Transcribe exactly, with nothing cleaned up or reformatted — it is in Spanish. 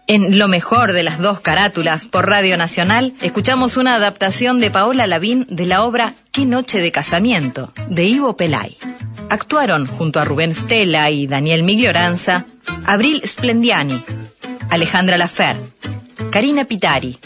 En Lo mejor de las dos carátulas por Radio Nacional, escuchamos una adaptación de Paola Lavín de la obra Qué noche de casamiento, de Ivo Pelay. Actuaron junto a Rubén Stella y Daniel Miglioranza, Abril Splendiani, Alejandra Lafer, Karina Pitari,